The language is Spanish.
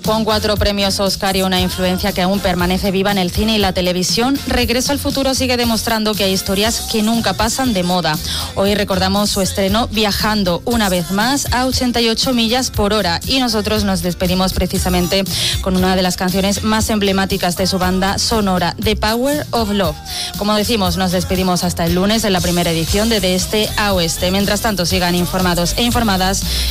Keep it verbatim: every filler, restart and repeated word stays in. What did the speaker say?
Con cuatro premios Oscar y una influencia que aún permanece viva en el cine y la televisión, Regreso al futuro sigue demostrando que hay historias que nunca pasan de moda. Hoy recordamos su estreno Viajando una vez más a ochenta y ocho millas por hora, y nosotros nos despedimos precisamente con una de las canciones más emblemáticas de su banda sonora, The Power of Love. Como decimos, nos despedimos hasta el lunes en la primera edición de De Este a Oeste. Mientras tanto, sigan informados e informadas